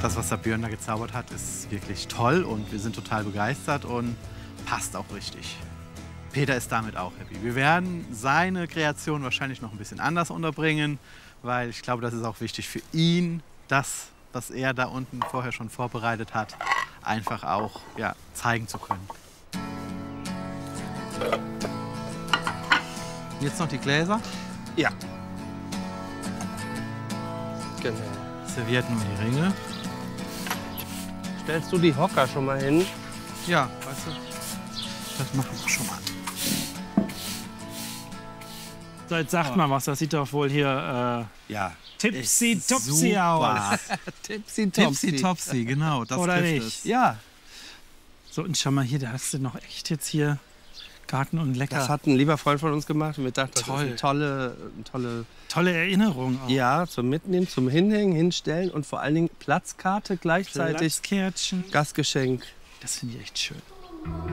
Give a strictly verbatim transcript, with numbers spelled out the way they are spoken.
Das, was der Björn da gezaubert hat, ist wirklich toll und wir sind total begeistert und passt auch richtig. Peter ist damit auch happy. Wir werden seine Kreation wahrscheinlich noch ein bisschen anders unterbringen, weil ich glaube, das ist auch wichtig für ihn, das, was er da unten vorher schon vorbereitet hat, einfach auch ja, zeigen zu können. Jetzt noch die Gläser. Ja. Genau. Servietten und die Ringe. Stellst du die Hocker schon mal hin? Ja, weißt du, das machen wir schon mal. So, jetzt sagt mal was, das sieht doch wohl hier äh, Ja. tipsy-topsy aus. Tipsy Tipsy Topsy, genau, das Oder trifft nicht? es. Ja, So, und schau mal hier, da hast du noch echt jetzt hier Garten und lecker. das hat ein lieber Freund von uns gemacht und wir dachten, das Toll. ist eine tolle, eine tolle, Tolle Erinnerung auch. ja, zum Mitnehmen, zum Hinhängen, Hinstellen und vor allen Dingen Platzkarte gleichzeitig Platzkärtchen. Gastgeschenk. Das finde ich echt schön.